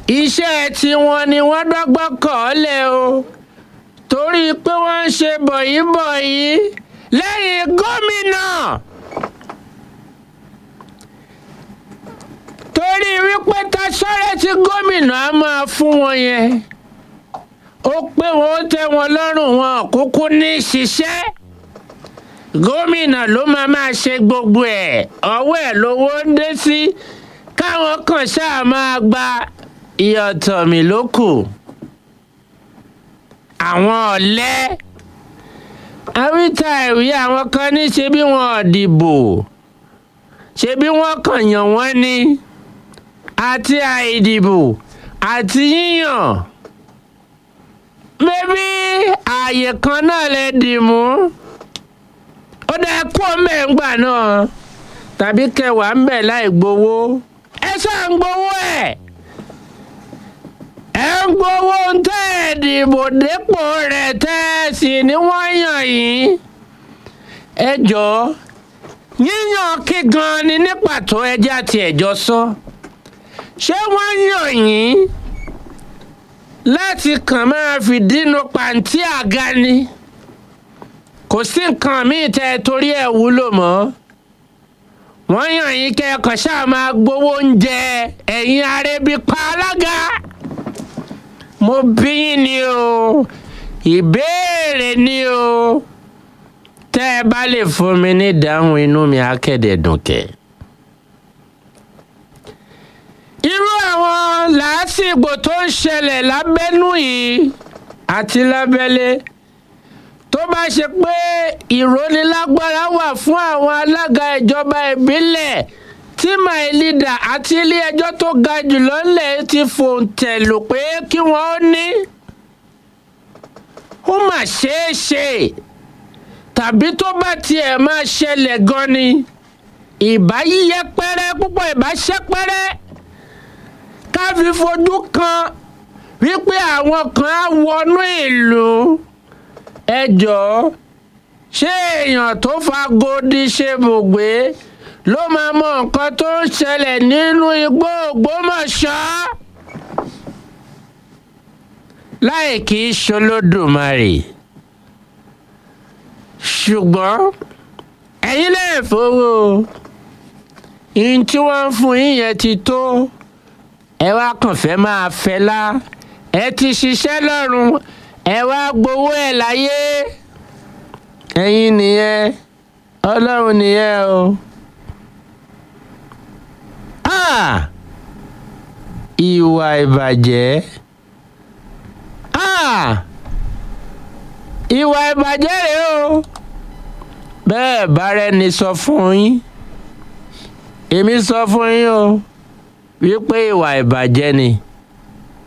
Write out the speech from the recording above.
iṣẹ́ tiwọn ni wọ́n dọ́gbọ́n kọ̀ ọ́ lẹ̀ o torí pé wọ́n ń ṣe bọ̀yìbọ̀yì lẹ́yìn gómìnà torí wípé tasọ́rẹ́ tí gómìnà á máa fún wọn yẹn ó pé wọn ó tẹ́ wọn lọ́rùn wọn kúkú ní ṣiṣẹ́ gómìnà ló máa ṣe gbogbo ẹ̀ ọwọ́ ẹ̀ lówó ń dé sí káwọn kan ṣáà máa gba ìyọ̀tọ̀ mi ló kù àwọn ọ̀lẹ àwítà ìwé àwọn kan ní ṣe bí wọn ò dìbò ṣe bí wọ́n kàn yàn wọ́n ni àti àìdìbò àti yíyàn bébí ààyè kan náà lè dì mú ó dá kó mẹ́ngbà náà tàbí kẹwàá ń bẹ̀ láì gbowó ẹ ṣáà ń gbowó ẹ̀ ẹ ń gbowó ń tẹ́ ẹ̀ dìbò dépò rẹ̀ tẹ́ ẹ sì ní wọ́n yàn yín ẹ jọ̀ọ́ yíyàn kí gan ni ní pàtó ẹjẹ́ àti ẹ̀jọ́ sọ ṣé wọ́n yàn yín láti kàn máa fìdínú pàǹtí àga ni kò sí nǹkan míì tẹ́ ẹ torí ẹ̀ wúlò mọ́ wọ́n yàn yín kẹ́kọ̀ọ́ ṣáà máa gbowó oúnjẹ ẹ̀yin arẹ́bí pa alága mo bí yín ni o ìbéèrè ni o tẹ́ ẹ bá lè fún mi ní ìdáhùn inú mi á kẹ̀dẹ̀ dùn kẹ́. irú àwọn làásìgbò tó ń ṣẹlẹ̀ lábẹ́nú yìí àti lábẹ́lé tó bá ṣe pé ìrónilágbára wà fún àwọn alága ìjọba ìbílẹ̀ tí my leader àti ilé ẹjọ́ tó ga jùlọ ńlẹ̀ ti fòǹtẹ̀ lù pé kí wọ́n ó ní ó mà ṣeé ṣe tàbí tó bá tiẹ̀ máa ṣẹlẹ̀ gan ni ìbá yíyẹ pẹ́rẹ́ púpọ̀ ìbá ṣẹ́ pẹ́rẹ́ ká fi fojú kan wípé àwọn kan á wọnú ìlú ẹ jọ̀ọ́ ṣé èèyàn tó fagodi ṣe bògbé ló máa mọ nǹkan tó ń ṣẹlẹ̀ nínú igbó Ògbómọ̀ṣọ́ láì kì í ṣolódùmarè ṣùgbọ́n ẹ̀yin lè fowó ihun tí wọ́n ń fún yín yẹn ti tó ẹ wá kàn fẹ́ máa fẹlá ẹ ti ṣiṣẹ́ lọ́rùn ẹ wá gbowó ẹ̀ láyé ẹ̀yin nìyẹn Ọlọ́run nìyẹn o. Ìwà ìbàjẹ́ ìwà ìbàjẹ́ rèé o bẹ́ẹ̀ bá rẹ́ni sọ fún yín èmi sọ fún yín o wípé ìwà ìbàjẹ́ ni.